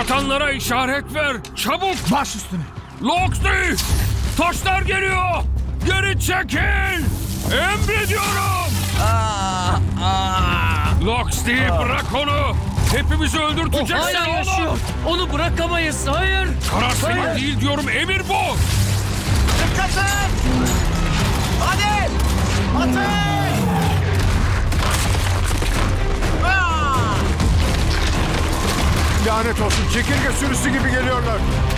Kuşatanlara işaret ver. Çabuk. Baş üstüne. Loxley! Taşlar geliyor. Geri çekil. Emrediyorum. Loxley bırak onu. Hepimizi öldürteceksin Hala oğlum. yaşıyor. Onu bırakamayız. Hayır. Karar senin değil diyorum. Emir bu. Dikkat et! Hadi! Ateş! Lanet olsun. Çekirge sürüsü gibi geliyorlar.